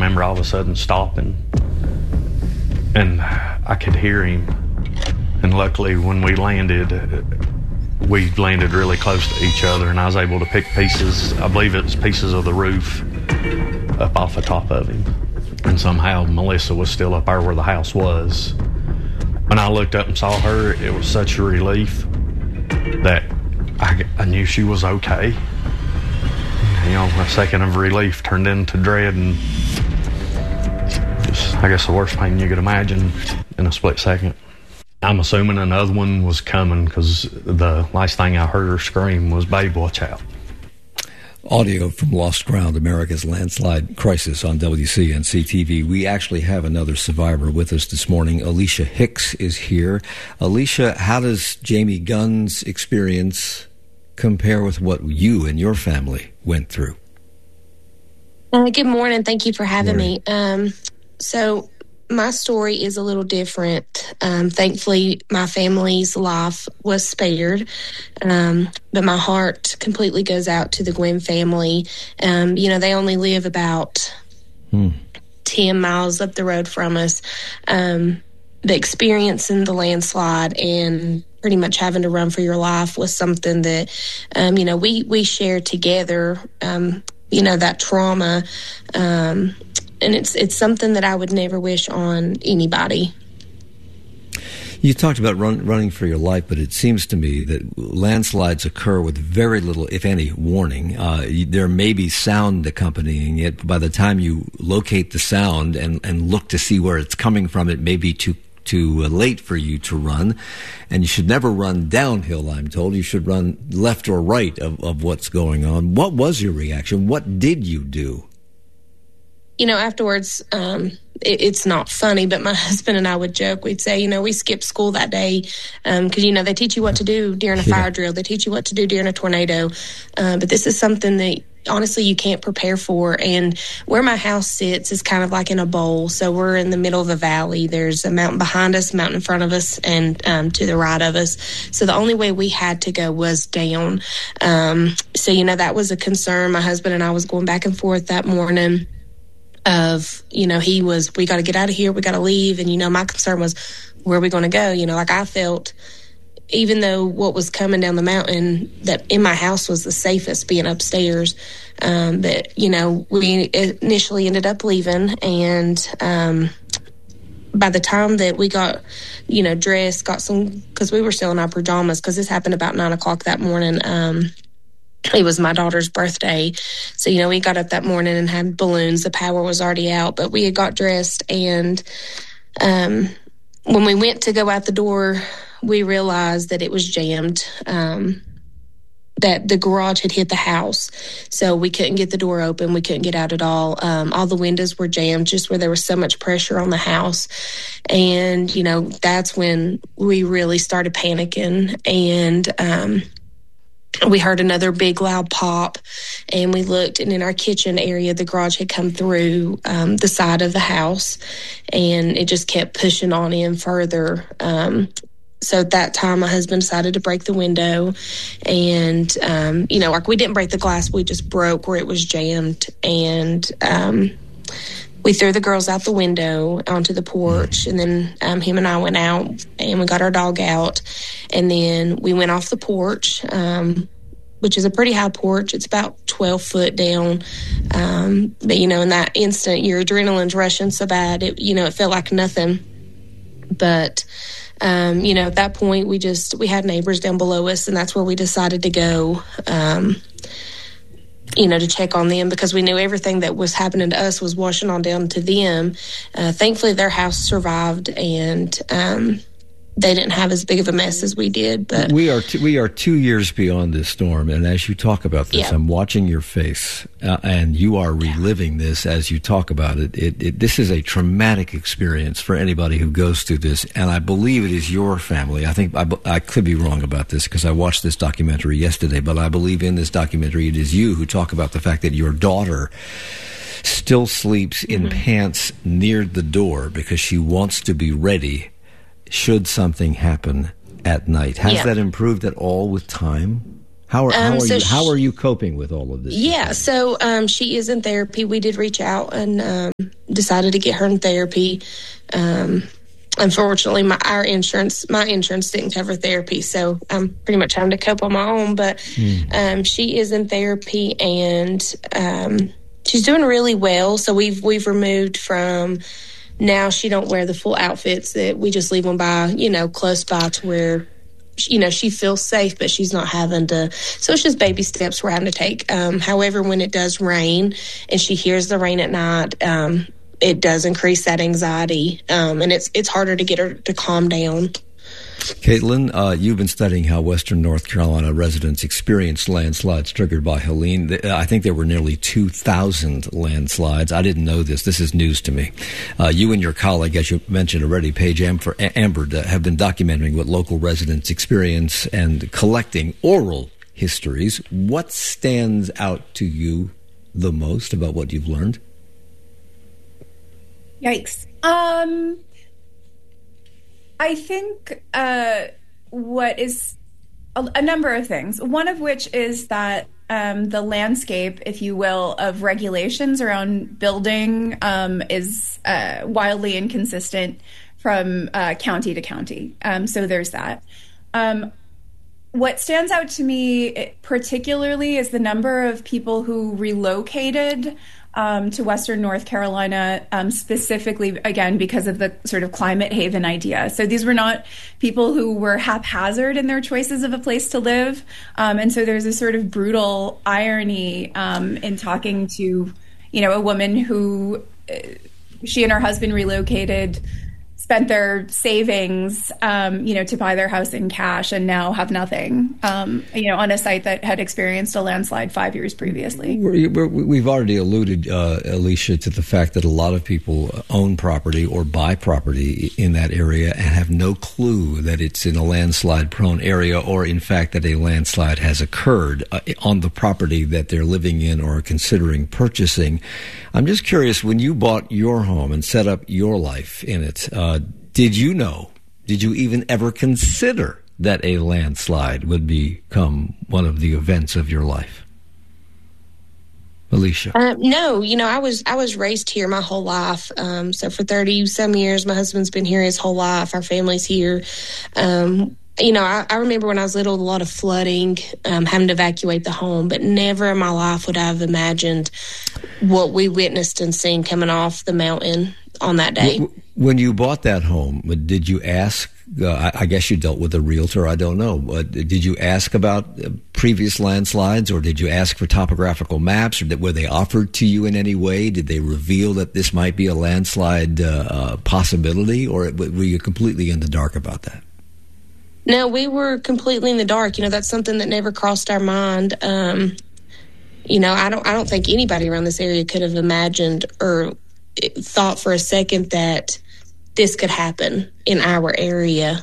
remember all of a sudden stopping, and I could hear him. And luckily, when we landed really close to each other, and I was able to pick pieces, I believe it was pieces of the roof, up off the top of him. And somehow Melissa was still up there where the house was. When I looked up and saw her, it was such a relief that I knew she was okay. You know, a second of relief turned into dread, and just, I guess, the worst pain you could imagine in a split second. I'm assuming another one was coming, because the last thing I heard her scream was, "Babe, watch out." Audio from Lost Ground, America's landslide crisis on WCNC-TV. We actually have another survivor with us this morning. Alicia Hicks is here. Alicia, how does Jamie Gunn's experience compare with what you and your family went through? Good morning. Thank you for having me. So my story is a little different. Thankfully, my family's life was spared, but my heart completely goes out to the Gwynn family. They only live about 10 miles up the road from us. The experience in the landslide and pretty much having to run for your life was something that, we shared together, that trauma. And it's something that I would never wish on anybody. You talked about running for your life, but it seems to me that landslides occur with very little, if any, warning. There may be sound accompanying it. By the time you locate the sound and look to see where it's coming from, it may be too late for you to run. And you should never run downhill, I'm told. You should run left or right of what's going on. What was your reaction? What did you do? Afterwards, it's not funny, but my husband and I would joke. We'd say, we skipped school that day because, they teach you what to do during a fire drill. They teach you what to do during a tornado. But this is something that, honestly, you can't prepare for. And where my house sits is kind of like in a bowl. So we're in the middle of a valley. There's a mountain behind us, a mountain in front of us, and to the right of us. So the only way we had to go was down. That was a concern. My husband and I was going back and forth that morning. We got to get out of here, we got to leave. And, my concern was, where are we going to go? I felt, even though what was coming down the mountain, that in my house was the safest, being upstairs. We initially ended up leaving. And by the time that we got, dressed, got some, because we were still in our pajamas, because this happened about 9:00 that morning. It was my daughter's birthday. So, we got up that morning and had balloons. The power was already out, but we had got dressed. And when we went to go out the door, we realized that it was jammed, that the garage had hit the house. So we couldn't get the door open. We couldn't get out at all. All the windows were jammed, just where there was so much pressure on the house. And, that's when we really started panicking. And, we heard another big loud pop, and we looked, and in our kitchen area, the garage had come through the side of the house, and it just kept pushing on in further. So at that time, my husband decided to break the window, and, we didn't break the glass, we just broke where it was jammed, and we threw the girls out the window onto the porch, and then him and I went out, and we got our dog out, and then we went off the porch, which is a pretty high porch. It's about 12 foot down. But, in that instant, your adrenaline's rushing so bad, it felt like nothing. But, at that point, we had neighbors down below us, and that's where we decided to go, to check on them, because we knew everything that was happening to us was washing on down to them. Thankfully, their house survived, and they didn't have as big of a mess as we did. But we are 2 years beyond this storm, and as you talk about this, I'm watching your face, and you are reliving this as you talk about it. This is a traumatic experience for anybody who goes through this, and I believe it is your family. I think I could be wrong about this, because I watched this documentary yesterday, but I believe in this documentary it is you who talk about the fact that your daughter still sleeps in pants near the door because she wants to be ready should something happen at night. Has that improved at all with time? How are you coping with all of this? Yeah, so she is in therapy. We did reach out and decided to get her in therapy. Unfortunately, my insurance didn't cover therapy, so I'm pretty much having to cope on my own. But she is in therapy, and she's doing really well. So we've removed from now. She don't wear the full outfits; that we just leave them by, close by to where, she feels safe, but she's not having to. So it's just baby steps we're having to take. However, when it does rain and she hears the rain at night, it does increase that anxiety, and it's harder to get her to calm down. Caitlin, you've been studying how Western North Carolina residents experienced landslides triggered by Helene. I think there were nearly 2,000 landslides. I didn't know this. This is news to me. You and your colleague, as you mentioned already, Paige Amber, have been documenting what local residents experience and collecting oral histories. What stands out to you the most about what you've learned? Yikes. I think what is a number of things, one of which is that the landscape, if you will, of regulations around building is wildly inconsistent from county to county. So there's that. What stands out to me particularly is the number of people who relocated to Western North Carolina, specifically, again, because of the sort of climate haven idea. So these were not people who were haphazard in their choices of a place to live. And so there's a sort of brutal irony in talking to, a woman who, she and her husband relocated, spent their savings, to buy their house in cash, and now have nothing, on a site that had experienced a landslide 5 years previously. We've already alluded, Alicia, to the fact that a lot of people own property or buy property in that area and have no clue that it's in a landslide-prone area, or in fact that a landslide has occurred on the property that they're living in or considering purchasing. I'm just curious, when you bought your home and set up your life in it, did you even ever consider that a landslide would become one of the events of your life? Alicia? No, I was raised here my whole life. So for 30 some years, my husband's been here his whole life. Our family's here. I remember when I was little, a lot of flooding, having to evacuate the home, but never in my life would I have imagined what we witnessed and seen coming off the mountain on that day. When you bought that home, did you ask, I guess you dealt with a realtor, I don't know, but did you ask about previous landslides, or did you ask for topographical maps, or were they offered to you in any way? Did they reveal that this might be a landslide possibility, or were you completely in the dark about that? No, we were completely in the dark. That's something that never crossed our mind. I don't think anybody around this area could have imagined or thought for a second that this could happen in our area.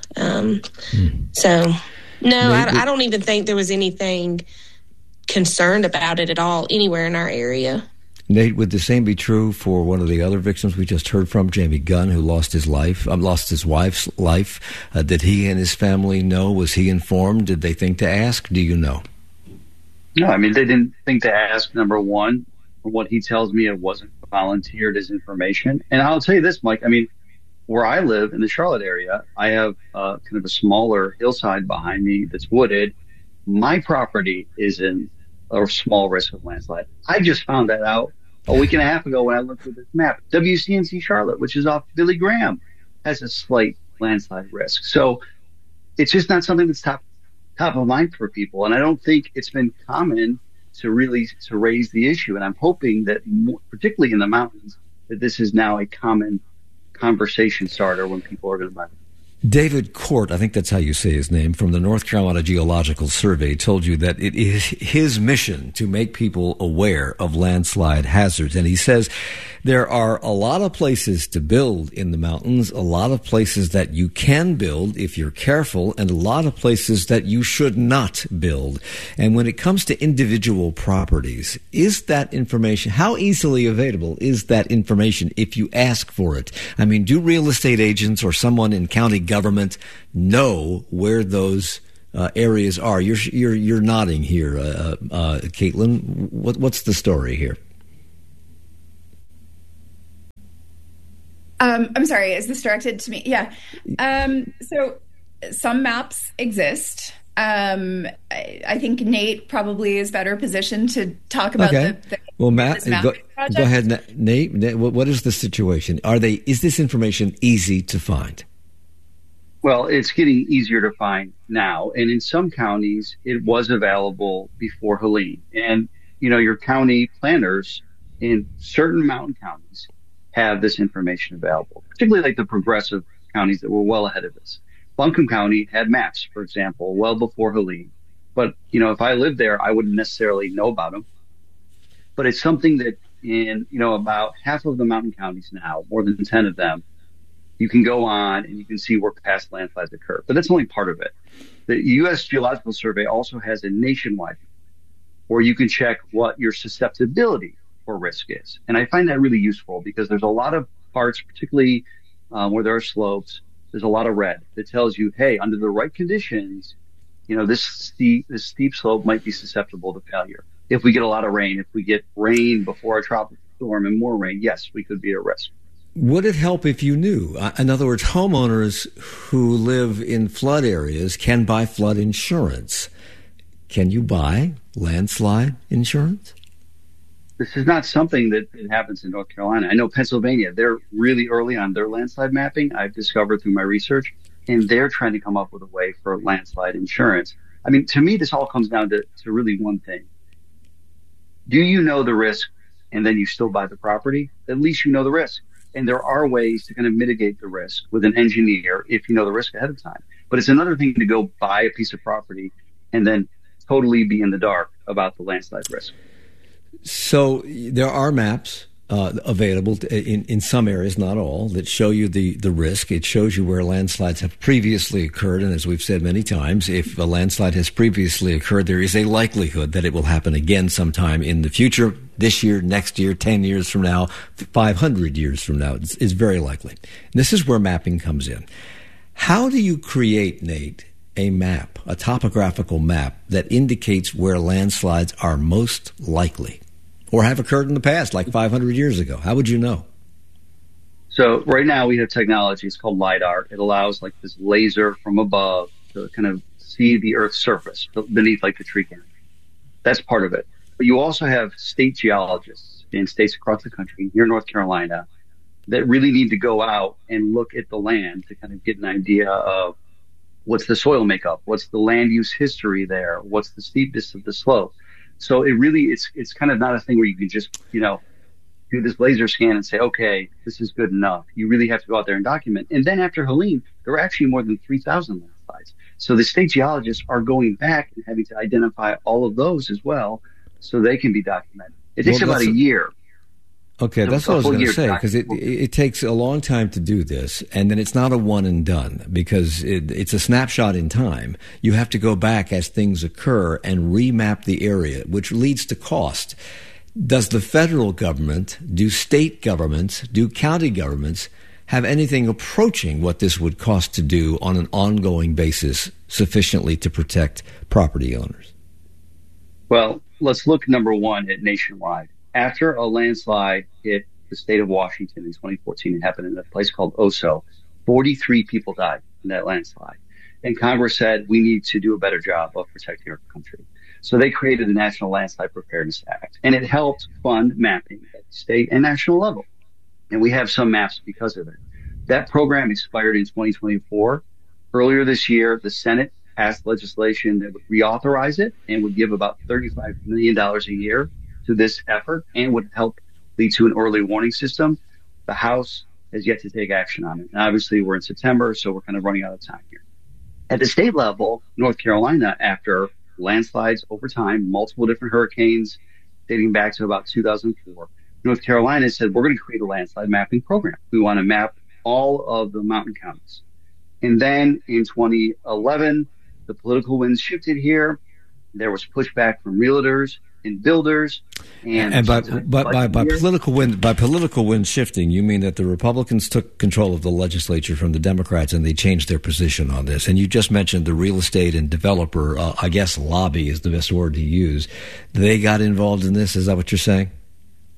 So, no, I don't even think there was anything concerned about it at all anywhere in our area. Nate, would the same be true for one of the other victims we just heard from, Jamie Gunn, who lost his wife's life? Did he and his family know? Was he informed? Did they think to ask? Do you know? No, they didn't think to ask, number one. From what he tells me, it wasn't volunteered as information. And I'll tell you this, Mike, where I live in the Charlotte area, I have kind of a smaller hillside behind me that's wooded. My property is in a small risk of landslide. I just found that out a week and a half ago when I looked at this map. WCNC Charlotte, which is off Billy Graham, has a slight landslide risk. So it's just not something that's top of mind for people. And I don't think it's been common to raise the issue. And I'm hoping that, particularly in the mountains, that this is now a common conversation starter when people are going to buy it. David Court, I think that's how you say his name, from the North Carolina Geological Survey, told you that it is his mission to make people aware of landslide hazards. And he says there are a lot of places to build in the mountains, a lot of places that you can build if you're careful, and a lot of places that you should not build. And when it comes to individual properties, is that information, how easily available is that information if you ask for it? Do real estate agents or someone in county government know where those areas are? You're nodding here, Caitlin. What's the story here? I'm sorry, is this directed to me? Yeah. So some maps exist. I think Nate probably is better positioned to talk about Matt, go ahead, Nate. What is the situation? Is this information easy to find? Well, it's getting easier to find now. And in some counties, it was available before Helene. And, your county planners in certain mountain counties have this information available, particularly like the progressive counties that were well ahead of this. Buncombe County had maps, for example, well before Helene. But, if I lived there, I wouldn't necessarily know about them. But it's something that in, about half of the mountain counties now, more than 10 of them, you can go on and you can see where past landslides occur. But that's only part of it. The U.S. Geological Survey also has a nationwide where you can check what your susceptibility for risk is. And I find that really useful because there's a lot of parts, particularly where there are slopes, there's a lot of red that tells you, hey, under the right conditions, this steep slope might be susceptible to failure. If we get a lot of rain, if we get rain before a tropical storm and more rain, yes, we could be at risk. Would it help if you knew? In other words, homeowners who live in flood areas can buy flood insurance. Can you buy landslide insurance? This is not something that happens in North Carolina. I know Pennsylvania, they're really early on their landslide mapping, I've discovered through my research, and they're trying to come up with a way for landslide insurance. I mean, to me, this all comes down to really one thing. Do you know the risk and then you still buy the property? At least you know the risk. And there are ways to kind of mitigate the risk with an engineer if you know the risk ahead of time. But it's another thing to go buy a piece of property and then totally be in the dark about the landslide risk. So there are maps available in some areas, not all, that show you the risk. It shows you where landslides have previously occurred. And as we've said many times, if a landslide has previously occurred, there is a likelihood that it will happen again sometime in the future, this year, next year, 10 years from now, 500 years from now. It's very likely. This is where mapping comes in. How do you create, Nate, a map, a topographical map that indicates where landslides are most likely or have occurred in the past, like 500 years ago? How would you know? So right now we have technology. It's called LIDAR. It allows like this laser from above to kind of see the Earth's surface beneath like the tree canopy. That's part of it. But you also have state geologists in states across the country, here in North Carolina, that really need to go out and look at the land to kind of get an idea of what's the soil makeup, what's the land use history there, what's the steepness of the slope. So it really, it's kind of not a thing where you can just, do this laser scan and say, okay, this is good enough. You really have to go out there and document. And then after Helene, there were actually more than 3,000 landslides. So the state geologists are going back and having to identify all of those as well so they can be documented. It takes about a year. Okay, that's what I was going to say, because it takes a long time to do this, and then it's not a one and done, because it's a snapshot in time. You have to go back as things occur and remap the area, which leads to cost. Does the federal government, do state governments, do county governments have anything approaching what this would cost to do on an ongoing basis sufficiently to protect property owners? Well, let's look, number one, at nationwide. After a landslide hit the state of Washington in 2014, it happened in a place called Oso. 43 people died in that landslide. And Congress said, we need to do a better job of protecting our country. So they created the National Landslide Preparedness Act, and it helped fund mapping at the state and national level. And we have some maps because of it. That program expired in 2024. Earlier this year, the Senate passed legislation that would reauthorize it and would give about $35 million a year to this effort and would help lead to an early warning system. The House has yet to take action on it. And obviously, we're in September, so we're kind of running out of time here. At the state level, North Carolina, after landslides over time, multiple different hurricanes dating back to about 2004, North Carolina said, we're going to create a landslide mapping program. We want to map all of the mountain counties. And then in 2011, the political winds shifted here. There was pushback from realtors and builders, and by political wind shifting, you mean that the Republicans took control of the legislature from the Democrats and they changed their position on this. And you just mentioned the real estate and developer, I guess lobby is the best word to use. They got involved in this. Is that what you're saying?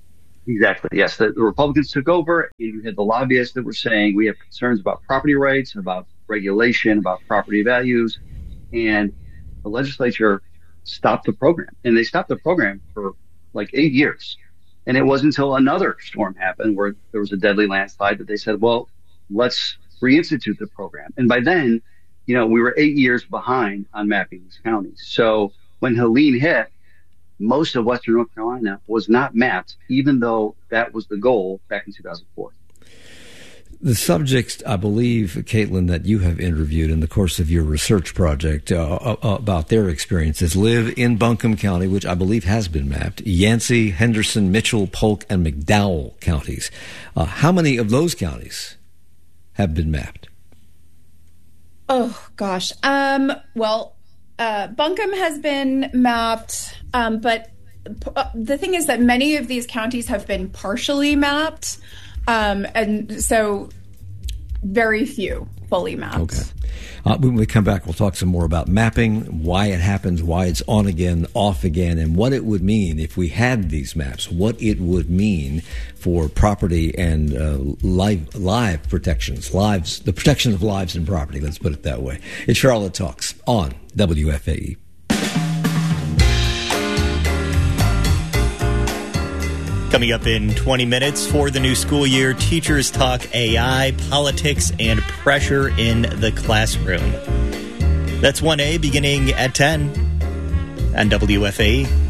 Exactly. Yes. The Republicans took over, and you had the lobbyists that were saying we have concerns about property rights, about regulation, about property values. And the legislature stopped the program. And they stopped the program for like 8 years. And it wasn't until another storm happened where there was a deadly landslide that they said, well, let's reinstitute the program. And by then, we were 8 years behind on mapping these counties. So when Helene hit, most of Western North Carolina was not mapped, even though that was the goal back in 2004. The subjects, I believe, Caitlin, that you have interviewed in the course of your research project about their experiences live in Buncombe County, which I believe has been mapped, Yancey, Henderson, Mitchell, Polk, and McDowell counties. How many of those counties have been mapped? Oh, gosh. Buncombe has been mapped, but the thing is that many of these counties have been partially mapped. And so very few fully mapped. Okay. When we come back, we'll talk some more about mapping, why it happens, why it's on again, off again, and what it would mean if we had these maps, what it would mean for property and live protections, the protection of lives and property, let's put it that way. It's Charlotte Talks on WFAE. Coming up in 20 minutes for the new school year, teachers talk AI, politics, and pressure in the classroom. That's 1A beginning at 10 on WFAE.